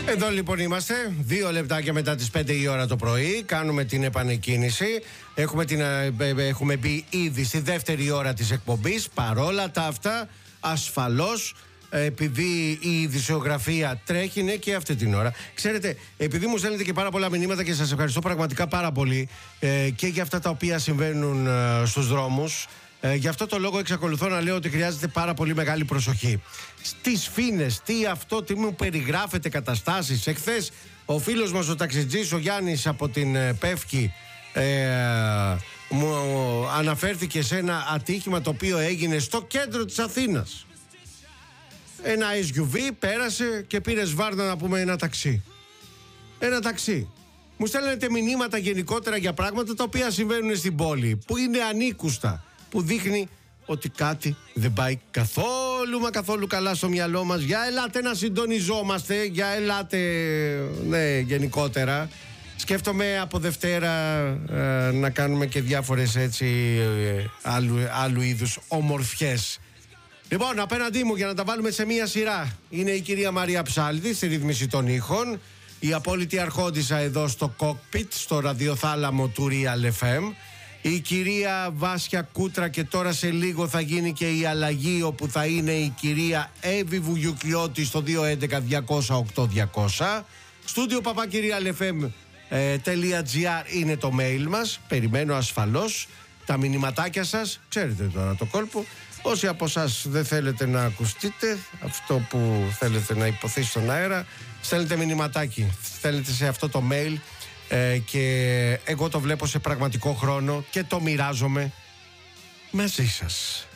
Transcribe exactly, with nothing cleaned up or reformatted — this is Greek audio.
Εδώ λοιπόν είμαστε, δύο λεπτάκια μετά τις πέντε η ώρα το πρωί. Κάνουμε την επανεκκίνηση. Έχουμε, την, έχουμε μπει ήδη στη δεύτερη ώρα της εκπομπής. Παρόλα τα αυτά, ασφαλώς, επειδή η ειδησιογραφία τρέχει, είναι και αυτή την ώρα. Ξέρετε, επειδή μου στέλνετε και πάρα πολλά μηνύματα και σας ευχαριστώ πραγματικά πάρα πολύ ε, και για αυτά τα οποία συμβαίνουν ε, στους δρόμους. Ε, γι' αυτό το λόγο εξακολουθώ να λέω ότι χρειάζεται πάρα πολύ μεγάλη προσοχή. Στις φίνες, τι αυτό, τι μου περιγράφετε καταστάσεις. Εχθές ο φίλος μας ο ταξιτζής, ο Γιάννης από την ε, Πεύκη, ε, μου αναφέρθηκε σε ένα ατύχημα το οποίο έγινε στο κέντρο της Αθήνας. Ένα ες γιου βι πέρασε και πήρε σβάρνα, να πούμε, ένα ταξί. Ένα ταξί. Μου στέλνετε μηνύματα γενικότερα για πράγματα τα οποία συμβαίνουν στην πόλη, που είναι ανήκουστα, που δείχνει ότι κάτι δεν πάει καθόλου μα καθόλου καλά στο μυαλό μας. Για ελάτε να συντονιζόμαστε, για ελάτε, ναι, γενικότερα. Σκέφτομαι από Δευτέρα ε, να κάνουμε και διάφορες έτσι ε, άλλου, άλλου είδους ομορφιές. Λοιπόν, απέναντί μου για να τα βάλουμε σε μία σειρά είναι η κυρία Μαρία Ψάλτη στη ρύθμιση των ήχων, η απόλυτη αρχόντισσα εδώ στο cockpit, στο ραδιοθάλαμο του Real εφ εμ, η κυρία Βάσια Κούτρα, και τώρα σε λίγο θα γίνει και η αλλαγή όπου θα είναι η κυρία Εύη Βουγιουκλιώτη στο δύο έντεκα διακόσια οκτώ διακόσια. Στούντιο παπάκυριαλεφm.gr είναι το mail μας. Περιμένω ασφαλώς τα μηνυματάκια σας. Ξέρετε τώρα το κόλπο. Όσοι από εσάς δεν θέλετε να ακουστείτε αυτό που θέλετε να υποθεί στον αέρα, στέλνετε μηνυματάκι, στέλνετε σε αυτό το mail ε, και εγώ το βλέπω σε πραγματικό χρόνο και το μοιράζομαι μαζί σας.